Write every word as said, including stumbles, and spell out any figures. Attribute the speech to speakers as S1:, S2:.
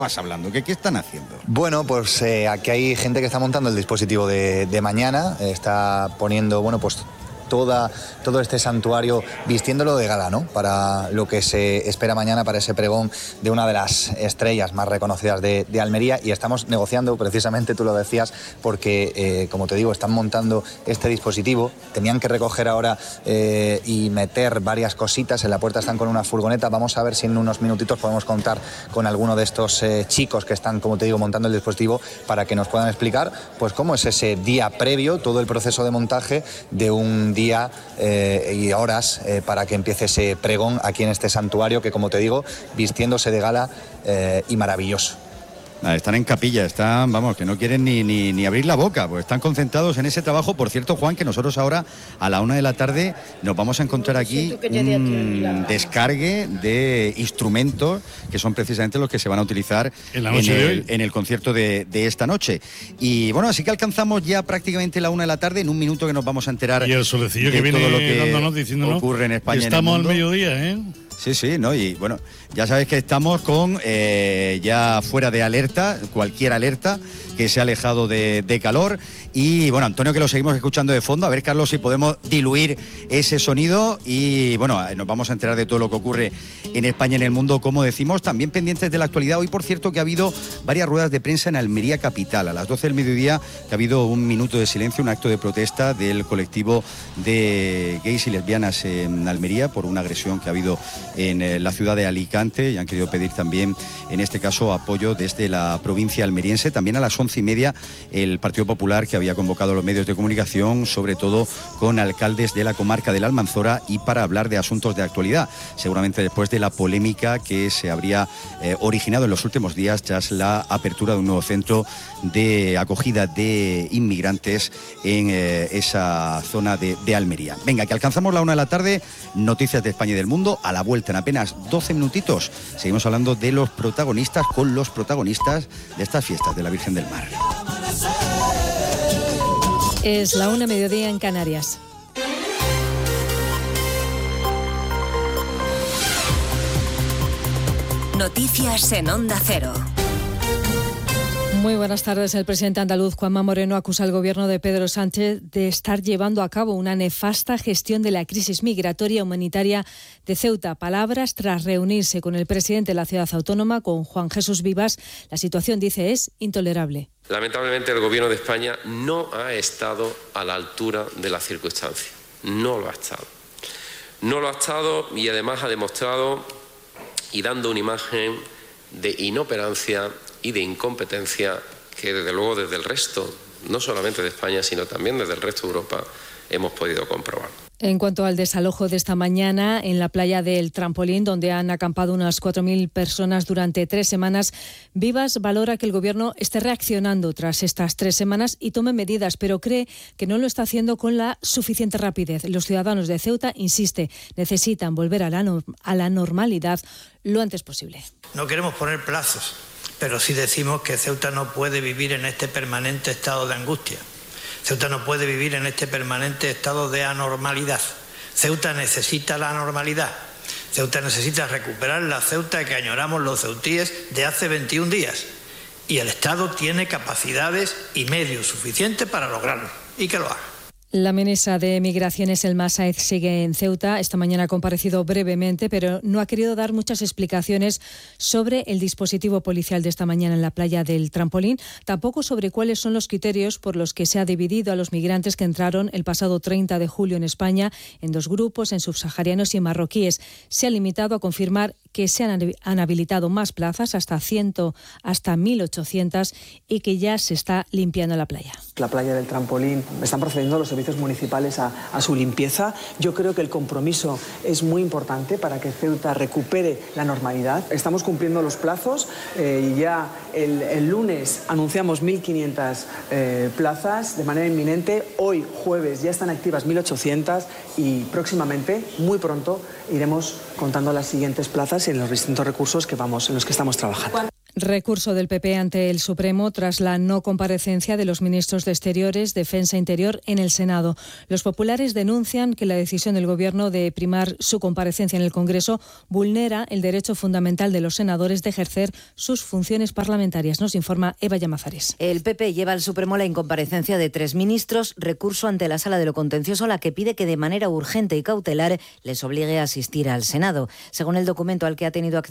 S1: vas hablando? ¿Qué, qué están haciendo?
S2: Bueno, pues eh, aquí hay gente que está montando el dispositivo de, de mañana, eh, está poniendo, bueno, pues toda, todo este santuario vistiéndolo de gala, ¿no? Para lo que se espera mañana, para ese pregón de una de las estrellas más reconocidas de, de Almería, y estamos negociando, precisamente tú lo decías, porque, eh, como te digo, están montando este dispositivo, tenían que recoger ahora eh, y meter varias cositas, en la puerta están con una furgoneta, vamos a ver si en unos minutitos podemos contar con alguno de estos eh, chicos que están, como te digo, montando el dispositivo, para que nos puedan explicar, pues, cómo es ese día previo, todo el proceso de montaje de un día día eh, y horas eh, para que empiece ese pregón aquí en este santuario que, como te digo, vistiéndose de gala eh, y maravilloso.
S1: Están en capilla, están, vamos, que no quieren ni, ni, ni abrir la boca, pues están concentrados en ese trabajo. Por cierto, Juan, que nosotros ahora a la una de la tarde nos vamos a encontrar aquí un descargue de instrumentos que son precisamente los que se van a utilizar en, la noche en, el, de hoy. en el concierto de, de esta noche. Y bueno, así que alcanzamos ya prácticamente la una de la tarde, en un minuto que nos vamos a enterar
S3: y el solecillo
S1: de
S3: que viene
S1: todo lo que
S3: dándonos, diciéndonos,
S1: ocurre en España.
S3: Estamos
S1: en el mundo.
S3: al mediodía, ¿eh?
S1: Sí, sí, ¿no? Y bueno, ya sabes que estamos con eh, ya fuera de alerta, cualquier alerta que se ha alejado de, de calor. Y bueno, Antonio, que lo seguimos escuchando de fondo. A ver, Carlos, si podemos diluir ese sonido. Y bueno, nos vamos a enterar de todo lo que ocurre en España y en el mundo, como decimos. También pendientes de la actualidad. Hoy, por cierto, que ha habido varias ruedas de prensa en Almería capital. A las doce del mediodía, que ha habido un minuto de silencio, un acto de protesta del colectivo de gays y lesbianas en Almería por una agresión que ha habido en la ciudad de Alicante, y han querido pedir también, en este caso, apoyo desde la provincia almeriense. También a las once y media, el Partido Popular, que había convocado a los medios de comunicación, sobre todo con alcaldes de la comarca de la Almanzora, y para hablar de asuntos de actualidad, seguramente después de la polémica que se habría eh, originado en los últimos días tras la apertura de un nuevo centro de acogida de inmigrantes en eh, esa zona de, de Almería. Venga, que alcanzamos la una de la tarde, noticias de España y del mundo. A la vuelta, en apenas doce minutitos, seguimos hablando de los protagonistas, con los protagonistas de estas fiestas de la Virgen del Mar.
S4: Es la una, mediodía en Canarias.
S5: Noticias en Onda Cero.
S4: Muy buenas tardes. El presidente andaluz, Juanma Moreno, acusa al gobierno de Pedro Sánchez de estar llevando a cabo una nefasta gestión de la crisis migratoria humanitaria de Ceuta. Palabras tras reunirse con el presidente de la ciudad autónoma, con Juan Jesús Vivas. La situación, dice, es intolerable.
S6: Lamentablemente, el gobierno de España no ha estado a la altura de la circunstancia. No lo ha estado. No lo ha estado y además ha demostrado, y dando una imagen de inoperancia y de incompetencia que, desde luego, desde el resto, no solamente de España, sino también desde el resto de Europa, hemos podido comprobar.
S4: En cuanto al desalojo de esta mañana en la playa del Trampolín, donde han acampado unas cuatro mil personas durante tres semanas, Vivas valora que el Gobierno esté reaccionando tras estas tres semanas y tome medidas, pero cree que no lo está haciendo con la suficiente rapidez. Los ciudadanos de Ceuta, insiste, necesitan volver a la, no- a la normalidad lo antes posible.
S7: No queremos poner plazos, pero sí decimos que Ceuta no puede vivir en este permanente estado de angustia. Ceuta no puede vivir en este permanente estado de anormalidad. Ceuta necesita la normalidad. Ceuta necesita recuperar la Ceuta que añoramos los ceutíes de hace veintiún días. Y el Estado tiene capacidades y medios suficientes para lograrlo. Y que lo haga.
S4: La ministra de Migraciones, Elma Sáez, sigue en Ceuta. Esta mañana ha comparecido brevemente, pero no ha querido dar muchas explicaciones sobre el dispositivo policial de esta mañana en la playa del Trampolín, tampoco sobre cuáles son los criterios por los que se ha dividido a los migrantes que entraron el pasado treinta de julio en España en dos grupos, en subsaharianos y en marroquíes. Se ha limitado a confirmar que se han, han habilitado más plazas, hasta cien, hasta mil ochocientas, y que ya se está limpiando la playa.
S8: La playa del Trampolín, están procediendo los servicios municipales a, a su limpieza. Yo creo que el compromiso es muy importante para que Ceuta recupere la normalidad. Estamos cumpliendo los plazos. Eh, ya el, el lunes anunciamos mil quinientas eh, plazas de manera inminente. Hoy, jueves, ya están activas mil ochocientas y próximamente, muy pronto, iremos contando las siguientes plazas y en los distintos recursos que vamos, en los que estamos trabajando.
S4: Recurso del P P ante el Supremo tras la no comparecencia de los ministros de Exteriores, Defensa e Interior en el Senado. Los populares denuncian que la decisión del Gobierno de primar su comparecencia en el Congreso vulnera el derecho fundamental de los senadores de ejercer sus funciones parlamentarias. Nos informa Eva Llamazares.
S3: El P P lleva al Supremo la incomparecencia de tres ministros, recurso ante la Sala de lo Contencioso, la que pide que de manera urgente y cautelar les obligue a asistir al Senado. Según el documento al que ha tenido acceso